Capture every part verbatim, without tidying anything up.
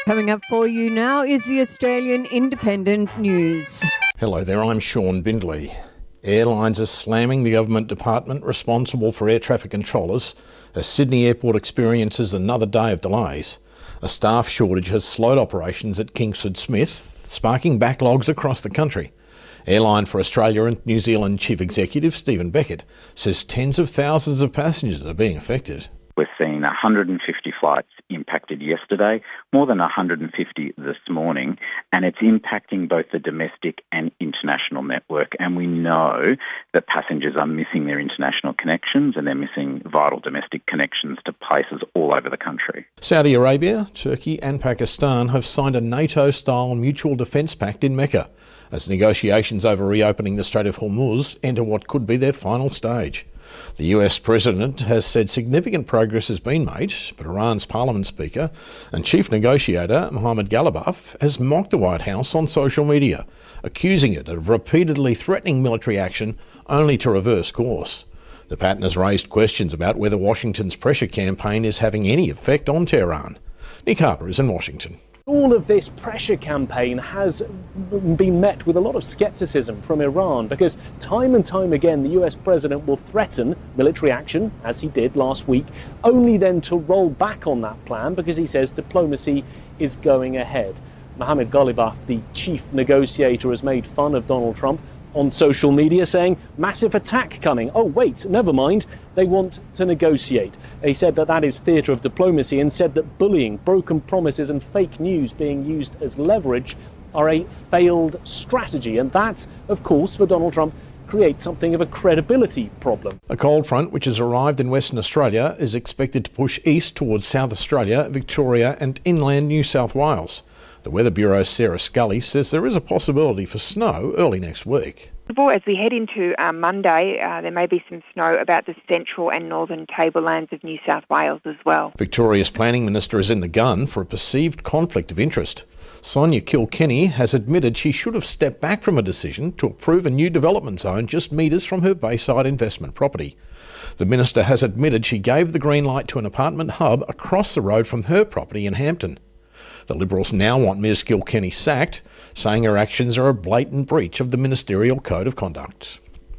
Coming up for you now is the Australian Independent News. Hello there, I'm Sean Bindley. Airlines are slamming the government department responsible for air traffic controllers as Sydney Airport experiences another day of delays. A staff shortage has slowed operations at Kingsford Smith, sparking backlogs across the country. Airline for Australia and New Zealand Chief Executive Stephen Beckett says tens of thousands of passengers are being affected. We're seeing one hundred fifty flights impacted yesterday, more than one hundred fifty this morning, and it's impacting both the domestic and international network. And we know that passengers are missing their international connections and they're missing vital domestic connections to places all over the country. Saudi Arabia, Turkey and Pakistan have signed a NATO-style mutual defence pact in Mecca as negotiations over reopening the Strait of Hormuz enter what could be their final stage. The U S President has said significant progress has been made, but Iran's Parliament Speaker and Chief Negotiator Mohammad Ghalibaf has mocked the White House on social media, accusing it of repeatedly threatening military action only to reverse course. The pattern has raised questions about whether Washington's pressure campaign is having any effect on Tehran. Nick Harper is in Washington. All of this pressure campaign has been met with a lot of scepticism from Iran because time and time again the U S president will threaten military action, as he did last week, only then to roll back on that plan because he says diplomacy is going ahead. Mohammad Ghalibaf, the chief negotiator, has made fun of Donald Trump on social media, saying massive attack coming. Oh wait, never mind, they want to negotiate. He said that that is theatre of diplomacy and said that bullying, broken promises and fake news being used as leverage are a failed strategy. And that, of course, for Donald Trump, creates something of a credibility problem. A cold front which has arrived in Western Australia is expected to push east towards South Australia, Victoria and inland New South Wales. The Weather Bureau's Sarah Scully says there is a possibility for snow early next week. As we head into um, Monday, uh, there may be some snow about the central and northern tablelands of New South Wales as well. Victoria's Planning Minister is in the gun for a perceived conflict of interest. Sonia Kilkenny has admitted she should have stepped back from a decision to approve a new development zone just metres from her Bayside investment property. The minister has admitted she gave the green light to an apartment hub across the road from her property in Hampton. The Liberals now want Ms Kilkenny sacked, saying her actions are a blatant breach of the Ministerial Code of Conduct.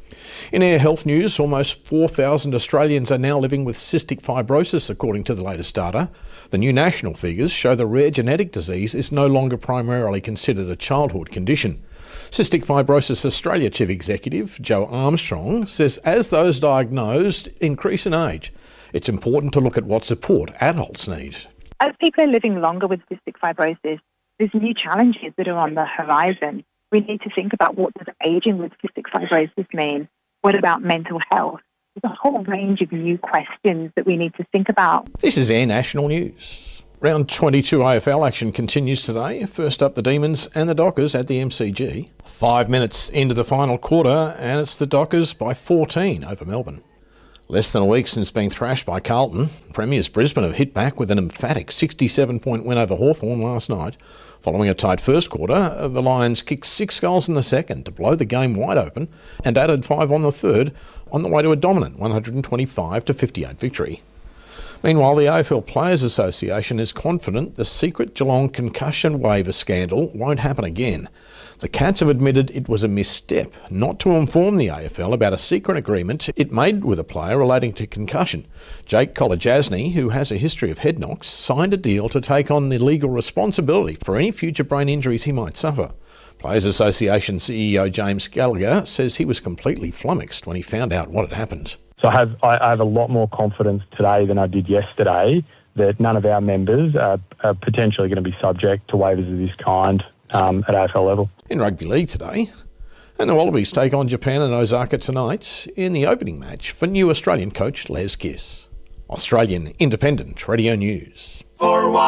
In air health news, almost four thousand Australians are now living with cystic fibrosis, according to the latest data. The new national figures show the rare genetic disease is no longer primarily considered a childhood condition. Cystic Fibrosis Australia Chief Executive Joe Armstrong says as those diagnosed increase in age, it's important to look at what support adults need. As people are living longer with cystic fibrosis, there's new challenges that are on the horizon. We need to think about what does ageing with cystic fibrosis mean? What about mental health? There's a whole range of new questions that we need to think about. This is Air National News. Round twenty-two A F L action continues today. First up, the Demons and the Dockers at the M C G. Five minutes into the final quarter, and it's the Dockers by fourteen over Melbourne. Less than a week since being thrashed by Carlton, Premiers Brisbane have hit back with an emphatic sixty-seven point win over Hawthorn last night. Following a tight first quarter, the Lions kicked six goals in the second to blow the game wide open and added five on the third on the way to a dominant one hundred twenty-five to fifty-eight victory. Meanwhile, the A F L Players Association is confident the secret Geelong concussion waiver scandal won't happen again. The Cats have admitted it was a misstep not to inform the A F L about a secret agreement it made with a player relating to concussion. Jake Kolodjasny, who has a history of head knocks, signed a deal to take on the legal responsibility for any future brain injuries he might suffer. Players Association C E O James Gallagher says he was completely flummoxed when he found out what had happened. So I have, I have a lot more confidence today than I did yesterday that none of our members are, are potentially going to be subject to waivers of this kind um, at A F L level. In rugby league today, and the Wallabies take on Japan and Osaka tonight in the opening match for new Australian coach Les Kiss. Australian Independent Radio News. For